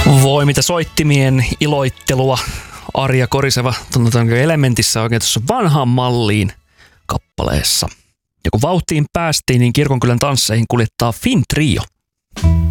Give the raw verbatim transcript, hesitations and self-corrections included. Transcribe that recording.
Voi mitä soittimien iloittelua. Arja Koriseva, tunnetaanko Elementissä oikein tuossa vanhaan malliin kappaleessa. Ja kun vauhtiin päästiin, niin Kirkonkylän tansseihin kuljettaa Fin Trio.